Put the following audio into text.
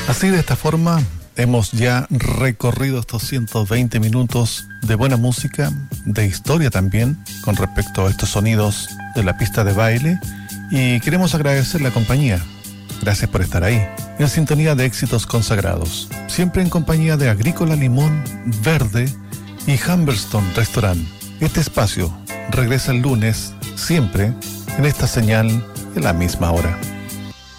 Así, de esta forma, hemos ya recorrido estos 120 minutos de buena música, de historia también, con respecto a estos sonidos de la pista de baile, y queremos agradecer la compañía. Gracias por estar ahí, en sintonía de éxitos consagrados, siempre en compañía de Agrícola Limón Verde y Humberstone Restaurant. Este espacio regresa el lunes, siempre en esta señal, en la misma hora.